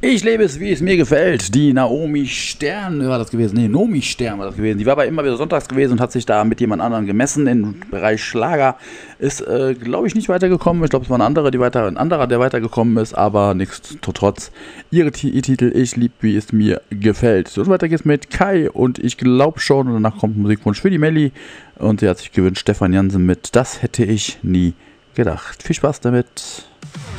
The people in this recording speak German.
Ich lebe es, wie es mir gefällt. Die Naomi Stern war das gewesen. Nee, Nomi Stern war das gewesen. Die war aber immer wieder sonntags gewesen und hat sich da mit jemand anderem gemessen im Bereich Schlager. Ist, glaube ich, nicht weitergekommen. Ich glaube, es war ein anderer, der weitergekommen ist, aber nichtsdestotrotz. Ihr Titel Ich lieb, wie es mir gefällt. So, und weiter geht's mit Kai und ich glaube schon. Und danach kommt ein Musikwunsch für die Melli. Und sie hat sich gewünscht, Stefan Jansen mit Das hätte ich nie gedacht. Viel Spaß damit.